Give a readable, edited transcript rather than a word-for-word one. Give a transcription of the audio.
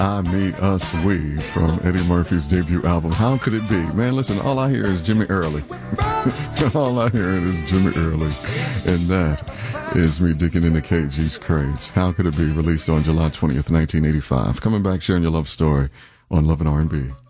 I, Me, Us, We from Eddie Murphy's debut album. How could it be? Man, listen, all I hear is Jimmy Early. All I hear is Jimmy Early. And that is me digging into KG's crates. How could it be? Released on July 20th, 1985. Coming back, sharing your love story on Love and R&B.